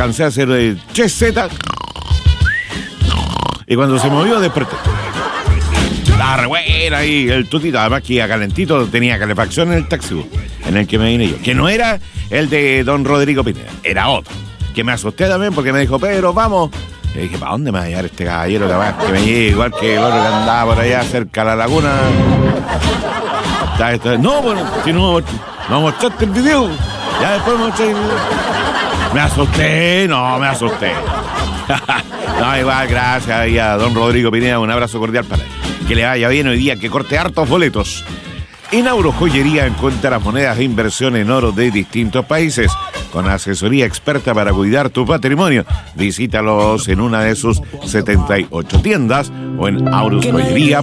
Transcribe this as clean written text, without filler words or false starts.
alcancé a hacer cheseta. Y cuando se movió, desperté. Estaba re buena ahí el tutito. Además que iba calentito, tenía calefacción en el taxi en el que me vine yo. Que no era el de don Rodrigo Pineda, era otro. Que me asusté también porque me dijo, Pedro, vamos. Y dije, ¿para dónde me va a llevar este caballero? Que me lleve igual que el otro que andaba por allá cerca de la laguna. No, bueno, si no mostraste el video. Ya después me mostré el video. Me asusté. No, igual, gracias ahí a don Rodrigo Pineda. Un abrazo cordial para él. Que le vaya bien hoy día, que corte hartos boletos. En Auro Joyería encuentras monedas de inversión en oro de distintos países, con asesoría experta para cuidar tu patrimonio. Visítalos en una de sus 78 tiendas o en aurosjoyería.cl.